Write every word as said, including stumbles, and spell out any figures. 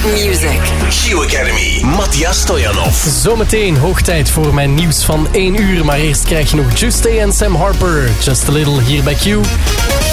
Music. Q Academy, Matthias Stojanov. Zometeen hoog tijd voor mijn nieuws van één uur. Maar eerst krijg je nog Juste en Sam Harper. Just a Little hier bij Q.